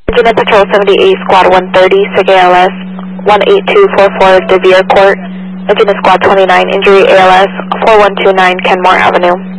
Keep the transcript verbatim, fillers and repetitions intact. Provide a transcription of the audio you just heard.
Virginia Patrol seventy-eight, Squad one thirty, S I G A L S, one eight two four four, De Vere Court. Virginia Squad twenty-nine, injury A L S, four one two nine, Kenmore Avenue.